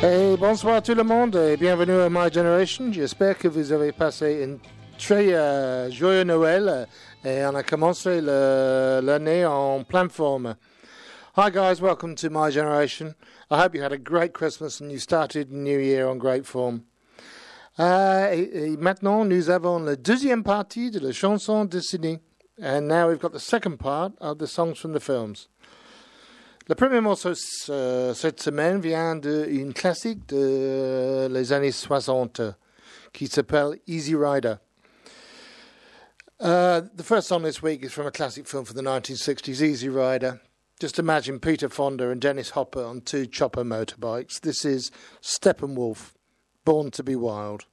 Et bonsoir tout le monde et bienvenue à My Generation. J'espère que vous avez passé un très joyeux Noël et on a commencé l'année en pleine forme. Hi guys, welcome to My Generation. I hope you had a great Christmas and you started the new year on great form. Et maintenant, nous avons la deuxième partie de la chanson dessinée. And now we've got the second part of the songs from the films. Le premier morceau cette semaine vient d'une classique les années 60 qui s'appelle Easy Rider. The first song this week is from a classic film from the 1960s, Easy Rider. Just imagine Peter Fonda and Dennis Hopper on two chopper motorbikes. This is Steppenwolf, Born to be Wild.